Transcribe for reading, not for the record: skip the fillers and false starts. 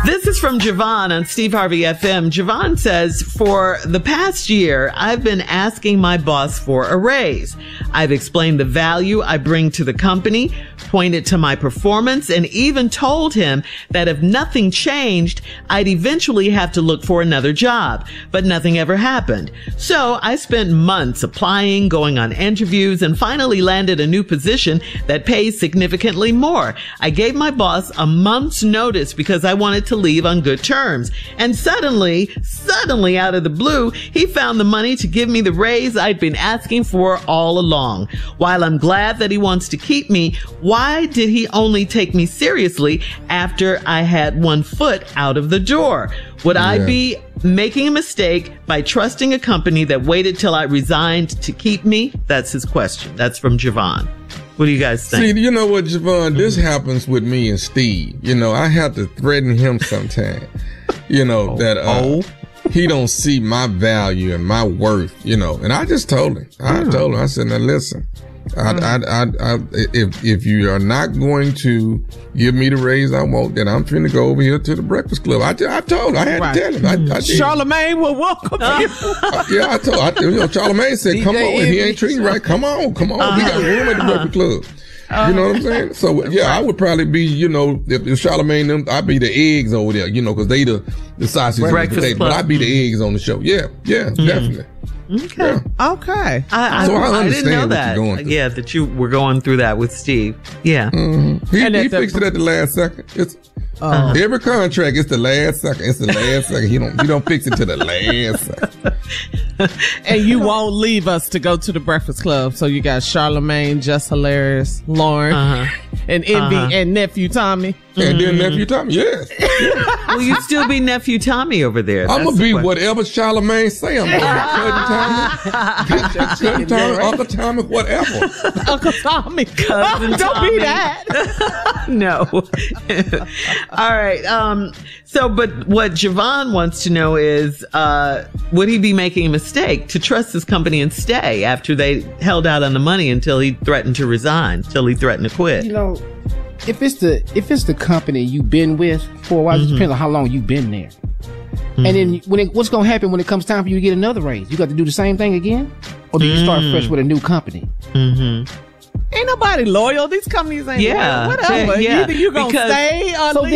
This is from Javon on Steve Harvey FM. Javon says, for the past year, I've been asking my boss for a raise. I've explained the value I bring to the company, pointed to my performance, and even told him that if nothing changed, I'd eventually have to look for another job. But nothing ever happened. So I spent months applying, going on interviews, and finally landed a new position that pays significantly more. I gave my boss a month's notice because I wanted to leave on good terms. And suddenly out of the blue, he found the money to give me the raise I'd been asking for all along. While I'm glad that he wants to keep me, why did he only take me seriously after I had one foot out of the door? Would I be making a mistake by trusting a company that waited till I resigned to keep me? That's his question. That's from Javon. What do you guys think? See, you know what, Javon, this happens with me and Steve. You know, I have to threaten him sometime, that he don't see my value and my worth, and I just told him. I said, now listen, if you are not going to give me the raise I want, then I'm finna go over here to the Breakfast Club. I told him. I had to tell him. I did. Charlamagne will welcome you. I told Charlamagne said, come on, and he ain't treating you right. Come on. We got room at the Breakfast Club. You know what I'm saying? So, I would probably be, if Charlamagne, I'd be the eggs over there, because they the sausage and potatoes. But I'd be the eggs on the show. Yeah, definitely. Okay. Yeah. Okay. I didn't know that. That you were going through that with Steve. Yeah. Mm-hmm. He fixed it at the last second. It's every contract. It's the last second. It's the last second. He don't fix it to the last second. And you won't leave us to go to the Breakfast Club. So you got Charlamagne, Just Hilarious, Lauren, and Envy, and Nephew Tommy. And then Nephew Tommy, yes. Will you still be Nephew Tommy over there? I'm going to be whatever Charlamagne say. I'm going to be Cousin Tommy, Uncle Tommy, whatever. Uncle Tommy. Cousin Don't Tommy. be that. No. All right. But what Javon wants to know is, would he be making a mistake to trust this company and stay after they held out on the money until he threatened to resign, till he threatened to quit? If it's the company you've been with for a while, it depends on how long you've been there. And then what's going to happen when it comes time for you to get another raise? You got to do the same thing again? Or do you start fresh with a new company? Ain't nobody loyal. These companies ain't loyal. Whatever. Either you're going to stay or leave.